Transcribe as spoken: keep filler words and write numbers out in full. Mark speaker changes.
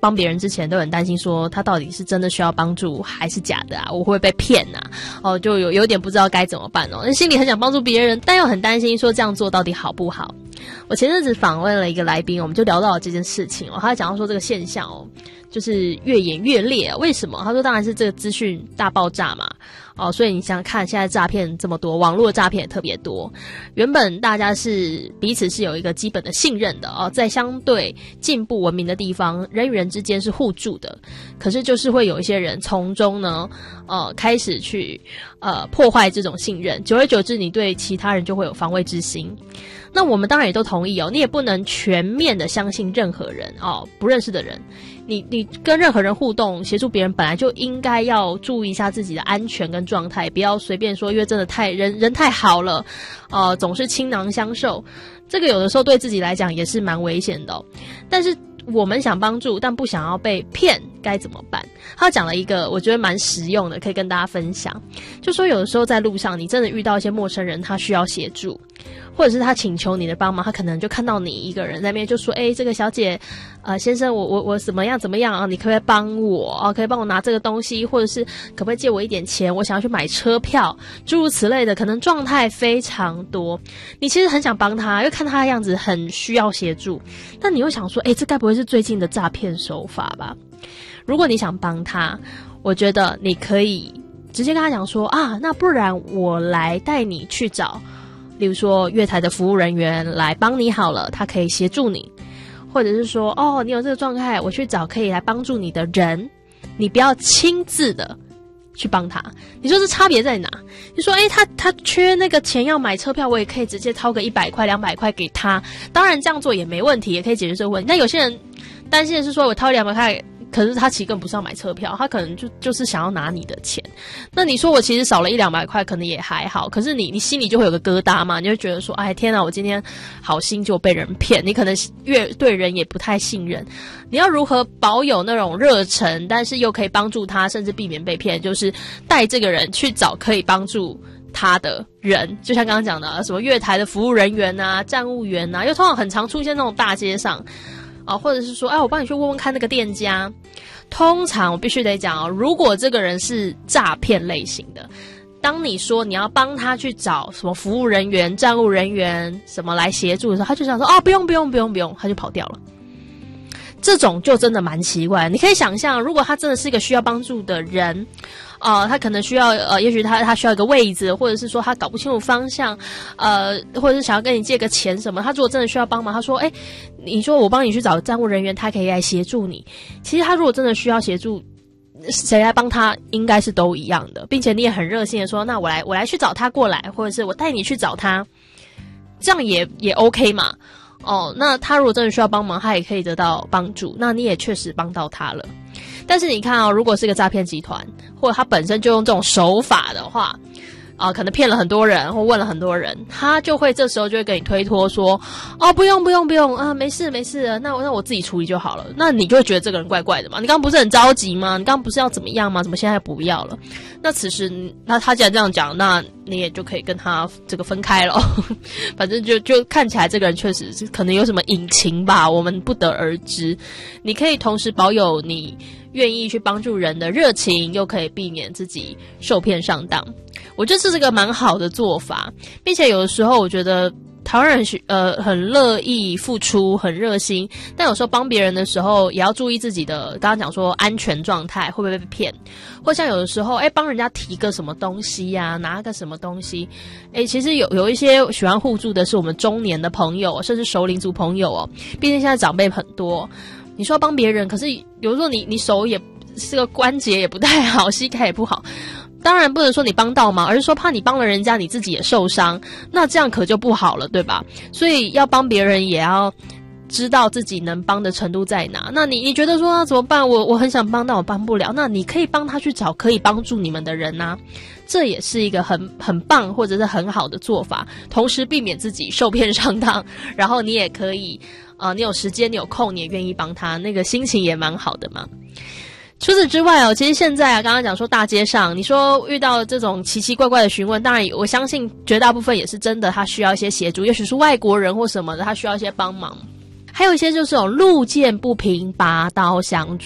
Speaker 1: 帮别人之前都很担心说他到底是真的需要帮助还是假的啊，我会不会被骗啊，哦，就有有点不知道该怎么办哦，那心里很想帮助别人，但又很担心说这样做到底好不好。我前阵子访问了一个来宾，我们就聊到了这件事情哦，他讲到说这个现象哦，就是越演越烈，为什么？他说当然是这个资讯大爆炸嘛，哦，所以你想想看，现在诈骗这么多，网络诈骗也特别多。原本大家是彼此是有一个基本的信任的哦，在相对进步文明的地方，人与人之间是互助的。可是就是会有一些人从中呢，呃，开始去呃破坏这种信任，久而久之，你对其他人就会有防卫之心。那我们当然也都同意哦，你也不能全面的相信任何人哦，不认识的人。你你跟任何人互动协助别人，本来就应该要注意一下自己的安全跟状态，不要随便说，因为真的太人人太好了，呃，总是倾囊相授，这个有的时候对自己来讲也是蛮危险的哦。但是我们想帮助，但不想要被骗，该怎么办？他讲了一个我觉得蛮实用的，可以跟大家分享。就说有的时候在路上，你真的遇到一些陌生人，他需要协助，或者是他请求你的帮忙，他可能就看到你一个人在那边就说，诶，这个小姐呃先生，我我我怎么样怎么样啊，你可不可以帮我啊，可以帮我拿这个东西，或者是可不可以借我一点钱，我想要去买车票，诸如此类的，可能状态非常多。你其实很想帮他，又看他的样子很需要协助，但你又想说，诶，这该不会是最近的诈骗手法吧？如果你想帮他，我觉得你可以直接跟他讲说，啊，那不然我来带你去找例如说月台的服务人员来帮你好了，他可以协助你，或者是说，哦，你有这个状态，我去找可以来帮助你的人，你不要亲自的去帮他。你说这差别在哪？你说，诶，他他缺那个钱要买车票，我也可以直接掏个一百块、两百块给他，当然这样做也没问题，也可以解决这个问题。但有些人担心的是说，我掏两百块。可是他其实根本不是要买车票，他可能就就是想要拿你的钱。那你说我其实少了一两百块，可能也还好。可是你你心里就会有个疙瘩嘛，你就觉得说，哎天哪，我今天好心就被人骗。你可能越对人也不太信任。你要如何保有那种热忱，但是又可以帮助他，甚至避免被骗？就是带这个人去找可以帮助他的人，就像刚刚讲的，什么月台的服务人员啊、站务员啊，又通常很常出现那种大街上。啊，或者是说，哎，我帮你去问问看那个店家。通常我必须得讲哦，如果这个人是诈骗类型的，当你说你要帮他去找什么服务人员、站务人员什么来协助的时候，他就想说，哦，不用不用不用不用，他就跑掉了。这种就真的蛮奇怪的。你可以想象，如果他真的是一个需要帮助的人，呃，他可能需要呃，也许他他需要一个位置，或者是说他搞不清楚方向，呃，或者是想要跟你借个钱什么。他如果真的需要帮忙，他说，哎，你说我帮你去找站务人员，他可以来协助你。其实他如果真的需要协助，谁来帮他应该是都一样的，并且你也很热心的说，那我来我来去找他过来，或者是我带你去找他，这样也也 OK 嘛。哦，那他如果真的需要帮忙，他也可以得到帮助，那你也确实帮到他了。但是你看哦，如果是一个诈骗集团，或者他本身就用这种手法的话，啊、呃，可能骗了很多人或问了很多人，他就会这时候就会跟你推脱说，哦，不用不用不用啊，没事没事，那那我自己处理就好了。那你就会觉得这个人怪怪的嘛？你刚刚不是很着急吗？你刚刚不是要怎么样吗？怎么现在不要了？那此时那他既然这样讲，那你也就可以跟他这个分开了。反正就就看起来这个人确实是可能有什么隐情吧，我们不得而知。你可以同时保有你愿意去帮助人的热情，又可以避免自己受骗上当。我觉得这是个蛮好的做法，并且有的时候我觉得台湾人呃很乐意付出，很热心，但有时候帮别人的时候也要注意自己的，刚刚讲说安全状态会不会被骗，或像有的时候哎帮人家提个什么东西呀、啊，拿个什么东西，哎其实有有一些喜欢互助的是我们中年的朋友，甚至熟龄族朋友哦，毕竟现在长辈很多。你说要帮别人，可是有时候你你手也这个关节也不太好，膝盖也不好，当然不能说你帮到嘛，而是说怕你帮了人家，你自己也受伤，那这样可就不好了，对吧？所以要帮别人也要知道自己能帮的程度在哪。那你你觉得说、啊、怎么办？我我很想帮，但我帮不了，那你可以帮他去找可以帮助你们的人啊，这也是一个很很棒或者是很好的做法，同时避免自己受骗上当，然后你也可以呃，你有时间你有空你也愿意帮他，那个心情也蛮好的嘛。除此之外哦，其实现在啊，刚刚讲说大街上，你说遇到这种奇奇怪怪的询问，当然我相信绝大部分也是真的，他需要一些协助，也许是外国人或什么的，他需要一些帮忙。 还有一些就是有路见不平拔刀相